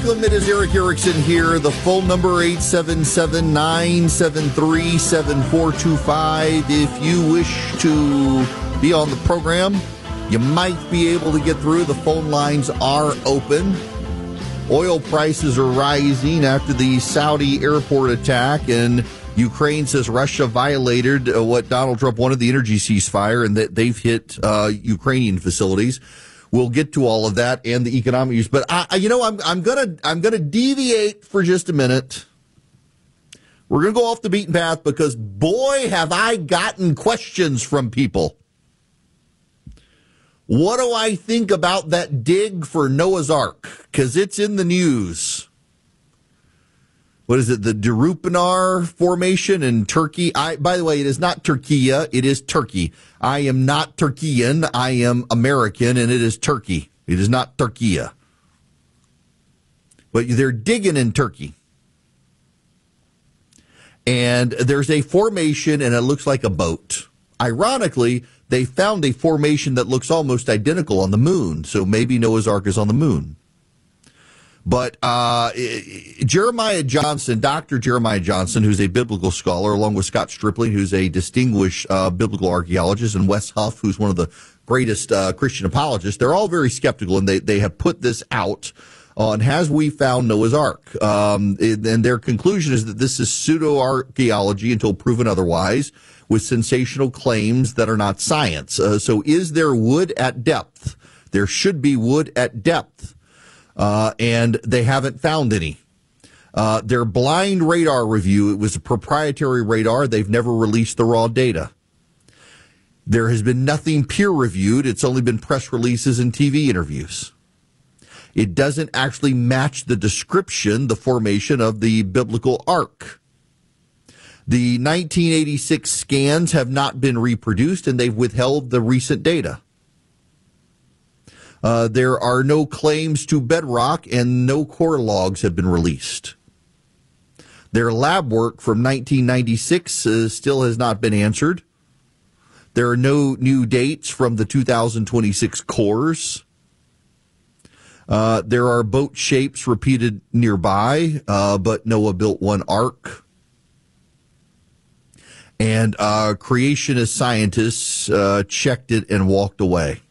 Welcome. It is Eric Erickson here. The phone number 877-973-7425. If you wish to be on the program, you might be able to get through. The phone lines are open. Oil prices are rising after the Saudi airport attack, and Ukraine says Russia violated what Donald Trump wanted, the energy ceasefire, and that they've hit Ukrainian facilities. We'll get to all of that and the economic use, but I'm gonna deviate for just a minute. We're gonna go off the beaten path because boy, have I gotten questions from people. What do I think about that dig for Noah's Ark? Because it's in the news. What is it? The Durupinar Formation in Turkey. By the way, it is not Turkiya. It is Turkey. I am not Turkian. I am American, and it is Turkey. It is not Turkiya. But they're digging in Turkey. And there's a formation, and it looks like a boat. Ironically, they found a formation that looks almost identical on the moon. So maybe Noah's Ark is on the moon. But Jeremiah Johnson, Dr. Jeremiah Johnson, who's a biblical scholar, along with Scott Stripling, who's a distinguished biblical archaeologist, and Wes Huff, who's one of the greatest Christian apologists, they're all very skeptical, and they have put this out on has we found Noah's Ark. And their conclusion is that this is pseudo-archaeology until proven otherwise, with sensational claims that are not science. So is there wood at depth? There should be wood at depth. And they haven't found any. Their blind radar review, it was a proprietary radar. They've never released the raw data. There has been nothing peer-reviewed. It's only been press releases and TV interviews. It doesn't actually match the description, the formation of the biblical ark. The 1986 scans have not been reproduced, and they've withheld the recent data. There are no claims to bedrock, and no core logs have been released. Their lab work from 1996 still has not been answered. There are no new dates from the 2026 cores. There are boat shapes repeated nearby, but Noah built one ark. And creationist scientists checked it and walked away.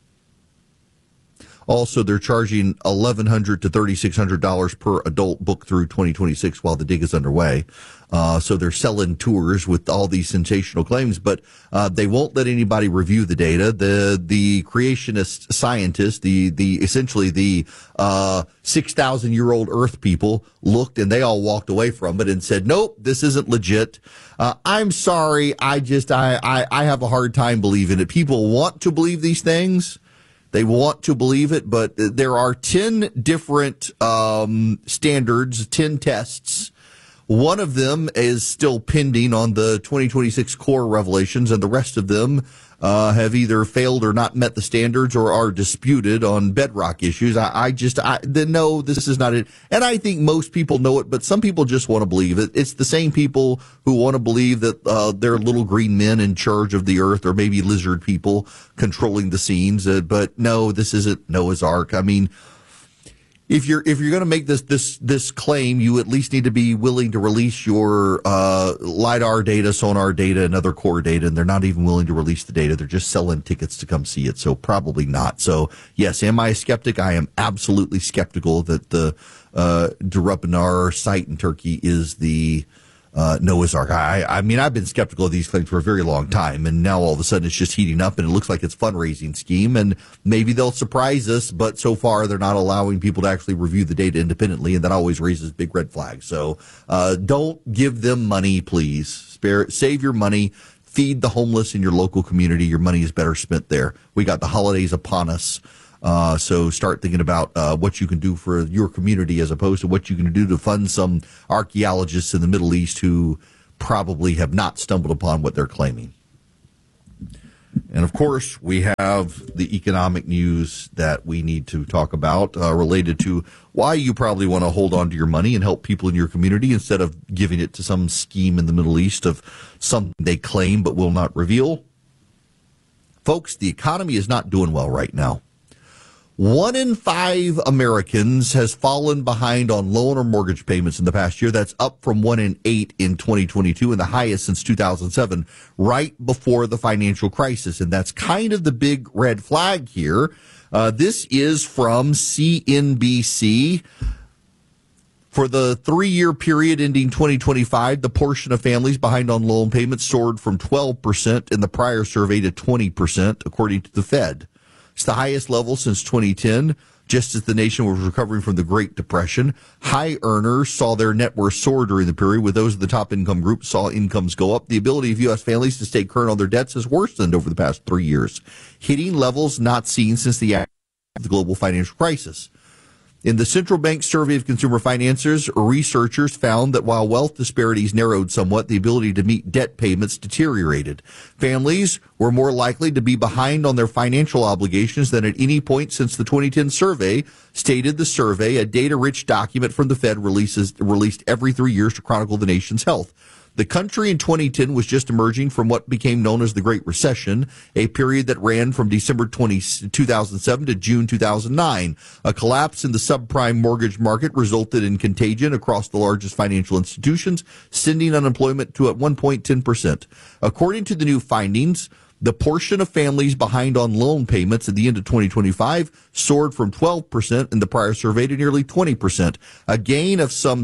Also, they're charging $1,100 to $3,600 per adult book through 2026 while the dig is underway. So they're selling tours with all these sensational claims, but they won't let anybody review the data. The creationist scientists, essentially the 6,000-year-old Earth people looked and they all walked away from it and said, "Nope, this isn't legit." I'm sorry, I have a hard time believing it. People want to believe these things. They want to believe it, but there are 10 different standards, 10 tests. One of them is still pending on the 2026 core revelations, and the rest of them have either failed or not met the standards or are disputed on bedrock issues. No, this is not it. And I think most people know it, but some people just want to believe it. It's the same people who want to believe that there are little green men in charge of the earth, or maybe lizard people controlling the scenes. But no, this isn't Noah's Ark. I mean, if you're going to make this claim, you at least need to be willing to release your LiDAR data, sonar data, and other core data, and they're not even willing to release the data. They're just selling tickets to come see it, so probably not. So, yes, am I a skeptic? I am absolutely skeptical that the Durupinar site in Turkey is the Noah's Ark. I mean, I've been skeptical of these claims for a very long time, and now all of a sudden it's just heating up, and it looks like it's a fundraising scheme, and maybe they'll surprise us, but so far they're not allowing people to actually review the data independently, and that always raises big red flags. So don't give them money, please. Save your money. Feed the homeless in your local community. Your money is better spent there. We got the holidays upon us. So start thinking about what you can do for your community as opposed to what you can do to fund some archaeologists in the Middle East who probably have not stumbled upon what they're claiming. And, of course, we have the economic news that we need to talk about related to why you probably want to hold on to your money and help people in your community instead of giving it to some scheme in the Middle East of something they claim but will not reveal. Folks, the economy is not doing well right now. 1 in 5 Americans has fallen behind on loan or mortgage payments in the past year. That's up from 1 in 8 in 2022 and the highest since 2007, right before the financial crisis. And that's kind of the big red flag here. This is from CNBC. For the 3-year period ending 2025, the portion of families behind on loan payments soared from 12% in the prior survey to 20%, according to the Fed. It's the highest level since 2010, just as the nation was recovering from the Great Depression. High earners saw their net worth soar during the period, with those of the top income group saw incomes go up. The ability of U.S. families to stay current on their debts has worsened over the past 3 years, hitting levels not seen since the global financial crisis. In the Central Bank Survey of Consumer Financiers, researchers found that while wealth disparities narrowed somewhat, the ability to meet debt payments deteriorated. Families were more likely to be behind on their financial obligations than at any point since the 2010 survey, stated the survey, a data-rich document from the Fed released every 3 years to chronicle the nation's health. The country in 2010 was just emerging from what became known as the Great Recession, a period that ran from December 2007 to June 2009. A collapse in the subprime mortgage market resulted in contagion across the largest financial institutions, sending unemployment to at one point 10%. According to the new findings, the portion of families behind on loan payments at the end of 2025 soared from 12% in the prior survey to nearly 20%, a gain of some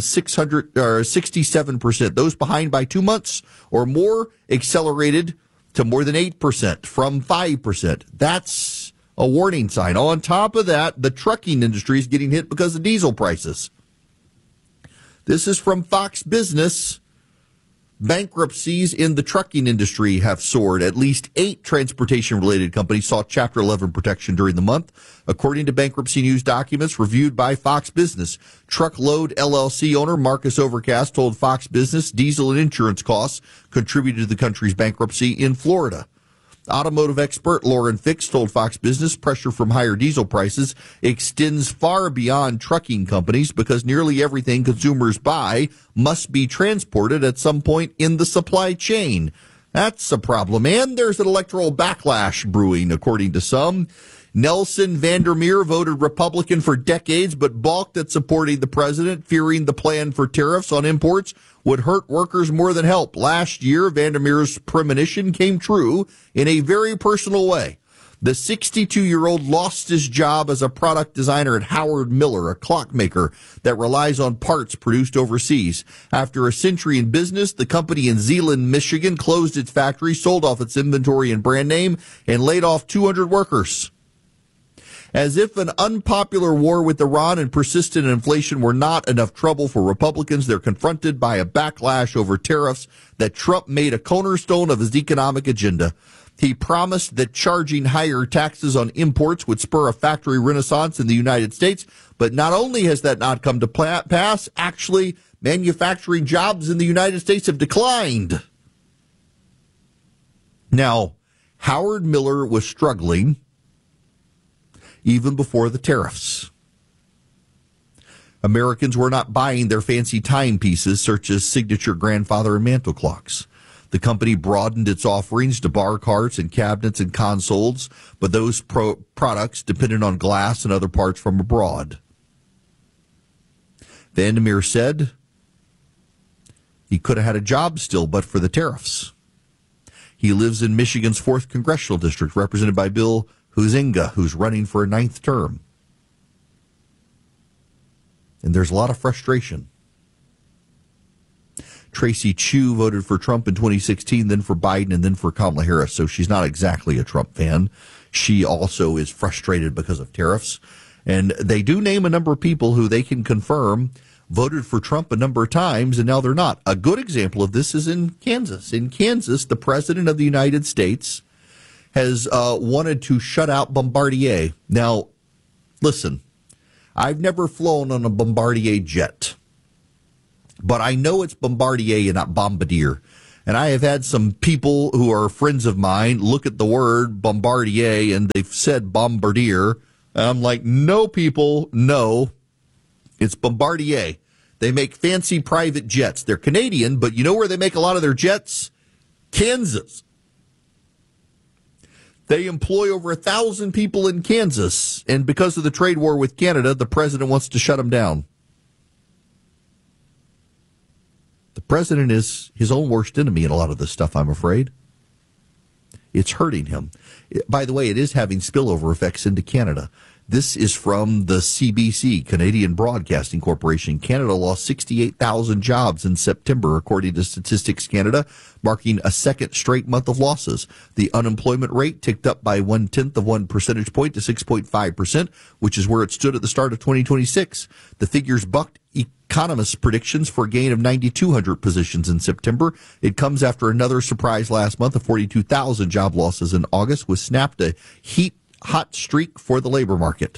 67%. Those behind by 2 months or more accelerated to more than 8% from 5%. That's a warning sign. On top of that, the trucking industry is getting hit because of diesel prices. This is from Fox Business. Bankruptcies in the trucking industry have soared. At least 8 transportation-related companies saw Chapter 11 protection during the month, according to bankruptcy news documents reviewed by Fox Business. Truckload LLC owner Marcus Overcast told Fox Business diesel and insurance costs contributed to the country's bankruptcy in Florida. Automotive expert Lauren Fix told Fox Business pressure from higher diesel prices extends far beyond trucking companies because nearly everything consumers buy must be transported at some point in the supply chain. That's a problem. And there's an electoral backlash brewing, according to some. Nelson Vandermeer voted Republican for decades, but balked at supporting the president, fearing the plan for tariffs on imports would hurt workers more than help. Last year, Vandermeer's premonition came true in a very personal way. The 62-year-old lost his job as a product designer at Howard Miller, a clockmaker that relies on parts produced overseas. After a century in business, the company in Zeeland, Michigan, closed its factory, sold off its inventory and brand name, and laid off 200 workers. As if an unpopular war with Iran and persistent inflation were not enough trouble for Republicans, they're confronted by a backlash over tariffs that Trump made a cornerstone of his economic agenda. He promised that charging higher taxes on imports would spur a factory renaissance in the United States, but not only has that not come to pass, actually, manufacturing jobs in the United States have declined. Now, Howard Miller was struggling even before the tariffs. Americans were not buying their fancy timepieces, such as signature grandfather and mantle clocks. The company broadened its offerings to bar carts and cabinets and consoles, but those products depended on glass and other parts from abroad. Vandermeer said he could have had a job still, but for the tariffs. He lives in Michigan's 4th Congressional District, represented by Bill Huizenga, who's running for a 9th term. And there's a lot of frustration. Tracy Chu voted for Trump in 2016, then for Biden, and then for Kamala Harris, so she's not exactly a Trump fan. She also is frustrated because of tariffs. And they do name a number of people who they can confirm voted for Trump a number of times, and now they're not. A good example of this is in Kansas. In Kansas, the President of the United States has wanted to shut out Bombardier. Now, listen, I've never flown on a Bombardier jet, but I know it's Bombardier and not Bombardier. And I have had some people who are friends of mine look at the word Bombardier and they've said Bombardier. And I'm like, no, people, no, it's Bombardier. They make fancy private jets. They're Canadian, but you know where they make a lot of their jets? Kansas. They employ over 1,000 people in Kansas, and because of the trade war with Canada, the president wants to shut them down. The president is his own worst enemy in a lot of this stuff, I'm afraid. It's hurting him. By the way, it is having spillover effects into Canada. This is from the CBC, Canadian Broadcasting Corporation. Canada lost 68,000 jobs in September, according to Statistics Canada, marking a second straight month of losses. The unemployment rate ticked up by 0.1 of 1 percentage point to 6.5%, which is where it stood at the start of 2026. The figures bucked economists' predictions for a gain of 9,200 positions in September. It comes after another surprise last month of 42,000 job losses in August, which snapped a hot streak for the labor market.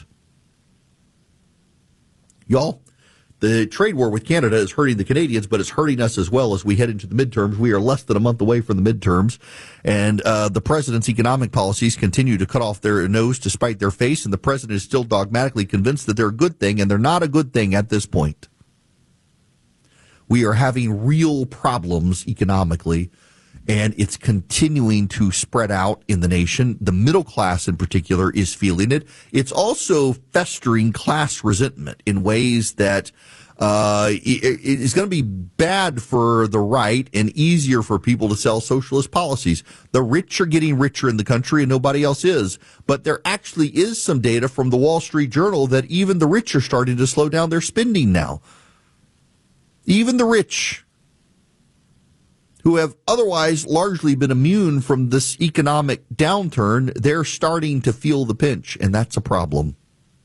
Y'all, the trade war with Canada is hurting the Canadians, but it's hurting us as well as we head into the midterms. We are less than a month away from the midterms, and the president's economic policies continue to cut off their nose to spite their face, and the president is still dogmatically convinced that they're a good thing, and they're not a good thing at this point. We are having real problems economically, and it's continuing to spread out in the nation. The middle class in particular is feeling it. It's also festering class resentment in ways that it is going to be bad for the right and easier for people to sell socialist policies. The rich are getting richer in the country and nobody else is. But there actually is some data from the Wall Street Journal that even the rich are starting to slow down their spending now. Even the rich, who have otherwise largely been immune from this economic downturn, they're starting to feel the pinch, and that's a problem.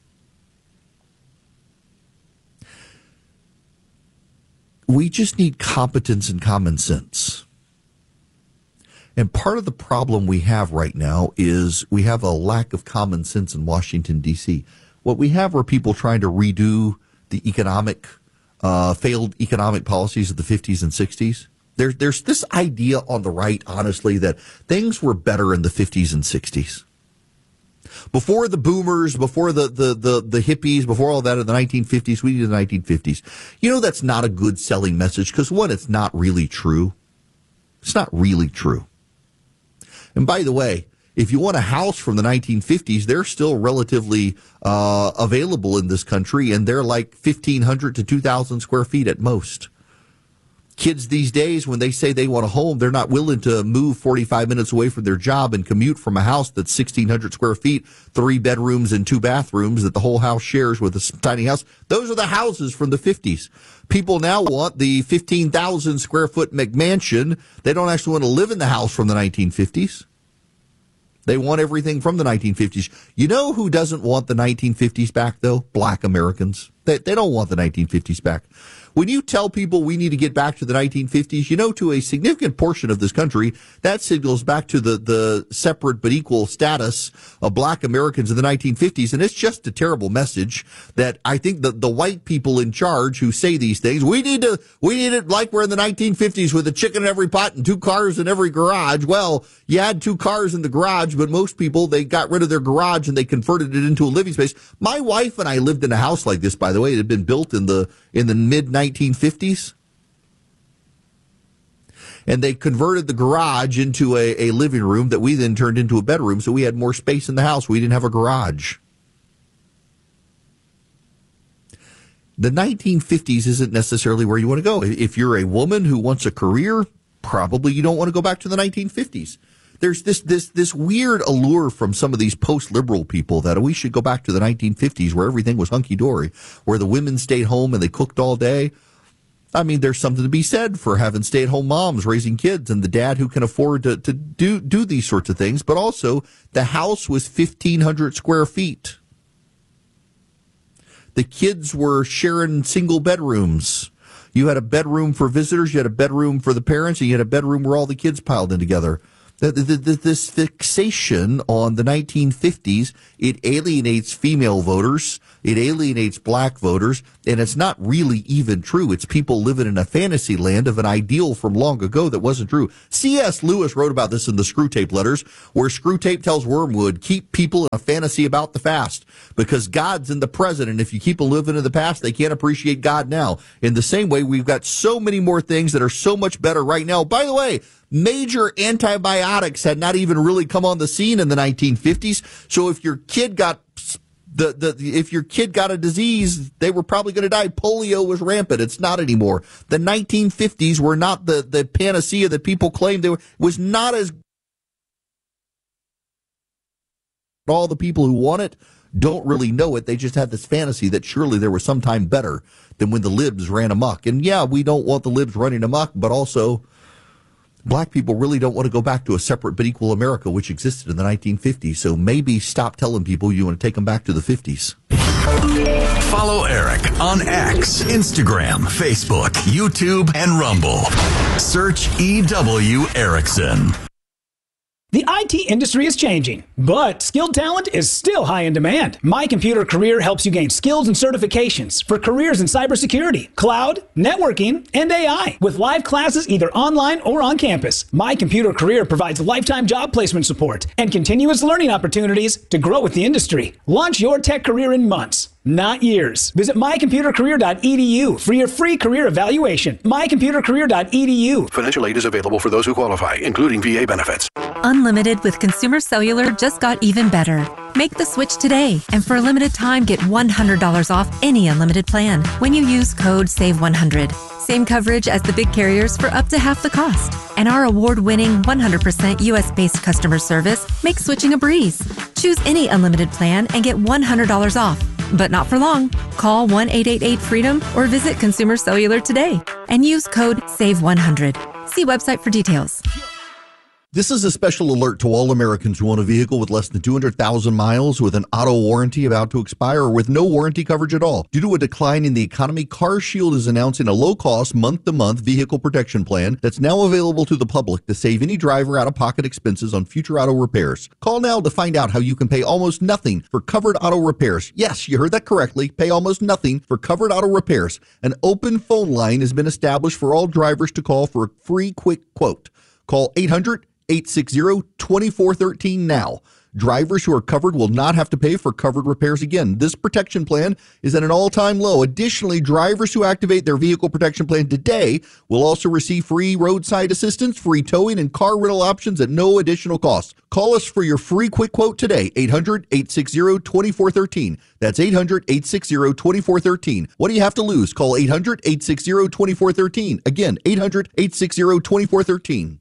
We just need competence and common sense. And part of the problem we have right now is we have a lack of common sense in Washington, D.C. What we have are people trying to redo the failed economic policies of the 50s and 60s. There's this idea on the right, honestly, that things were better in the 50s and 60s. Before the boomers, before the hippies, before all that in the 1950s, we needed the 1950s. You know, that's not a good selling message because, one, it's not really true. It's not really true. And by the way, if you want a house from the 1950s, they're still relatively available in this country, and they're like 1,500 to 2,000 square feet at most. Kids these days, when they say they want a home, they're not willing to move 45 minutes away from their job and commute from a house that's 1,600 square feet, 3 bedrooms and 2 bathrooms that the whole house shares with a tiny house. Those are the houses from the 50s. People now want the 15,000 square foot McMansion. They don't actually want to live in the house from the 1950s. They want everything from the 1950s. You know who doesn't want the 1950s back, though? Black Americans. They don't want the 1950s back. When you tell people we need to get back to the 1950s, you know, to a significant portion of this country, that signals back to the separate but equal status of black Americans in the 1950s. And it's just a terrible message that I think the white people in charge who say these things, we need it like we're in the 1950s with a chicken in every pot and 2 cars in every garage. Well, you had 2 cars in the garage, but most people, they got rid of their garage and they converted it into a living space. My wife and I lived in a house like this, by the way. It had been built in the mid-1950s. And they converted the garage into a living room that we then turned into a bedroom, so we had more space in the house. We didn't have a garage. The 1950s isn't necessarily where you want to go. If you're a woman who wants a career, probably you don't want to go back to the 1950s. There's this weird allure from some of these post-liberal people that we should go back to the 1950s where everything was hunky-dory, where the women stayed home and they cooked all day. I mean, there's something to be said for having stay-at-home moms raising kids and the dad who can afford to do these sorts of things, but also the house was 1,500 square feet. The kids were sharing single bedrooms. You had a bedroom for visitors, you had a bedroom for the parents, and you had a bedroom where all the kids piled in together. This fixation on the 1950s, it alienates female voters. It alienates black voters, and it's not really even true. It's people living in a fantasy land of an ideal from long ago that wasn't true. C.S. Lewis wrote about this in the Screwtape Letters, where Screwtape tells Wormwood, keep people in a fantasy about the past, because God's in the present, and if you keep them living in the past, they can't appreciate God now. In the same way, we've got so many more things that are so much better right now. By the way, major antibiotics had not even really come on the scene in the 1950s, so if your kid got if your kid got a disease, they were probably going to die. Polio was rampant. It's not anymore. The 1950s were not the panacea that people claimed they were. It was not as all the people who want it don't really know it. They just had this fantasy that surely there was some time better than when the libs ran amok. And yeah, we don't want the libs running amok, but also black people really don't want to go back to a separate but equal America, which existed in the 1950s. So maybe stop telling people you want to take them back to the 50s. Follow Eric on X, Instagram, Facebook, YouTube, and Rumble. Search EW Erickson. The IT industry is changing, but skilled talent is still high in demand. My Computer Career helps you gain skills and certifications for careers in cybersecurity, cloud, networking, and AI, with live classes either online or on campus. My Computer Career provides lifetime job placement support and continuous learning opportunities to grow with the industry. Launch your tech career in months, not years. Visit mycomputercareer.edu for your free career evaluation. mycomputercareer.edu. Financial aid is available for those who qualify, including VA benefits. Unlimited with Consumer Cellular just got even better. Make the switch today, and for a limited time, get $100 off any unlimited plan when you use code SAVE100. Same coverage as the big carriers for up to half the cost. And our award-winning 100% U.S.-based customer service makes switching a breeze. Choose any unlimited plan and get $100 off. But not for long. Call 1-888-FREEDOM or visit Consumer Cellular today and use code SAVE100. See website for details. This is a special alert to all Americans who own a vehicle with less than 200,000 miles, with an auto warranty about to expire, or with no warranty coverage at all. Due to a decline in the economy, CarShield is announcing a low-cost, month-to-month vehicle protection plan that's now available to the public to save any driver out-of-pocket expenses on future auto repairs. Call now to find out how you can pay almost nothing for covered auto repairs. Yes, you heard that correctly. Pay almost nothing for covered auto repairs. An open phone line has been established for all drivers to call for a free quick quote. Call 800-860-2413 now. Drivers who are covered will not have to pay for covered repairs again. This protection plan is at an all-time low. Additionally, drivers who activate their vehicle protection plan today will also receive free roadside assistance, free towing, and car rental options at no additional cost. Call us for your free quick quote today, 800-860-2413. That's 800-860-2413. What do you have to lose? Call 800-860-2413. Again, 800-860-2413.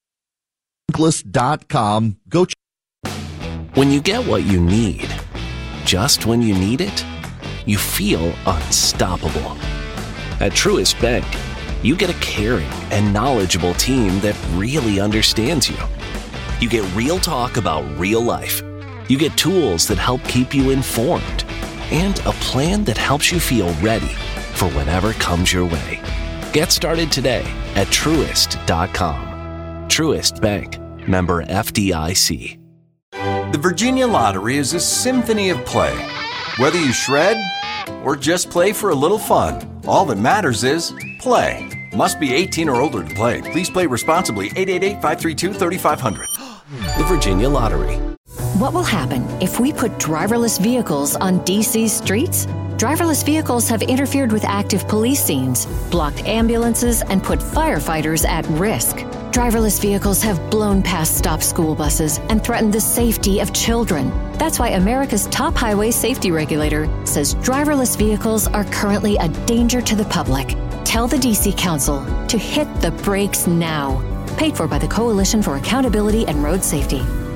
.com. Go check. When you get what you need, just when you need it, you feel unstoppable. At Truist Bank, you get a caring and knowledgeable team that really understands you. You get real talk about real life. You get tools that help keep you informed, and a plan that helps you feel ready for whatever comes your way. Get started today at Truist.com. Truist Bank, member FDIC. The Virginia Lottery is a symphony of play. Whether you shred or just play for a little fun, all that matters is play. Must be 18 or older to play. Please play responsibly. 888-532-3500. The Virginia Lottery. What will happen if we put driverless vehicles on D.C.'s streets? Driverless vehicles have interfered with active police scenes, blocked ambulances, and put firefighters at risk. Driverless vehicles have blown past stop school buses and threatened the safety of children. That's why America's top highway safety regulator says driverless vehicles are currently a danger to the public. Tell the D.C. Council to hit the brakes now. Paid for by the Coalition for Accountability and Road Safety.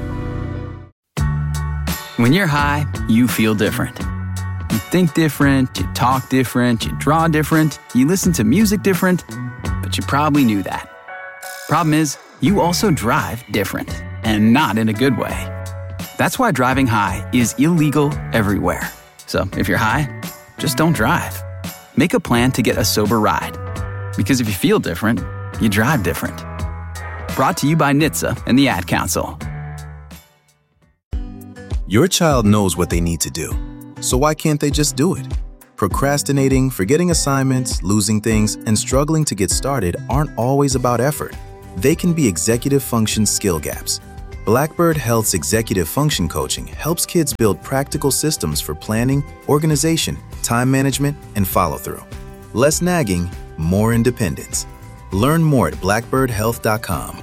When you're high, you feel different. You think different, you talk different, you draw different, you listen to music different, but you probably knew that. Problem is, you also drive different, and not in a good way. That's why driving high is illegal everywhere. So if you're high, just don't drive. Make a plan to get a sober ride. Because if you feel different, you drive different. Brought to you by NHTSA and the Ad Council. Your child knows what they need to do. So why can't they just do it? Procrastinating, forgetting assignments, losing things, and struggling to get started aren't always about effort. They can be executive function skill gaps. Blackbird Health's Executive Function Coaching helps kids build practical systems for planning, organization, time management, and follow-through. Less nagging, more independence. Learn more at blackbirdhealth.com.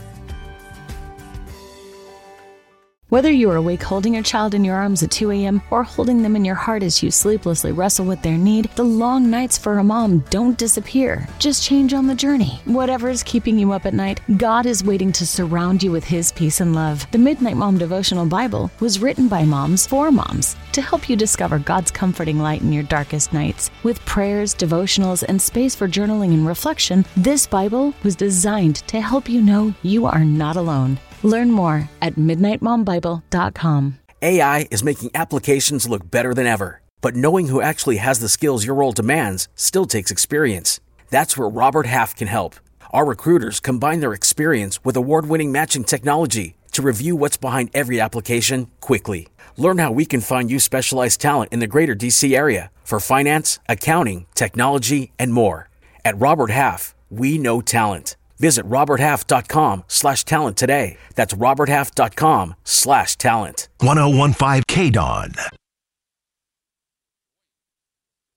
Whether you are awake holding your child in your arms at 2 a.m. or holding them in your heart as you sleeplessly wrestle with their need, the long nights for a mom don't disappear. Just change on the journey. Whatever is keeping you up at night, God is waiting to surround you with His peace and love. The Midnight Mom Devotional Bible was written by moms for moms to help you discover God's comforting light in your darkest nights. With prayers, devotionals, and space for journaling and reflection, this Bible was designed to help you know you are not alone. Learn more at midnightmombible.com. AI is making applications look better than ever, but knowing who actually has the skills your role demands still takes experience. That's where Robert Half can help. Our recruiters combine their experience with award-winning matching technology to review what's behind every application quickly. Learn how we can find you specialized talent in the greater DC area for finance, accounting, technology, and more. At Robert Half, we know talent. Visit roberthalf.com/talent today. That's roberthalf.com/talent. 1015 KDON.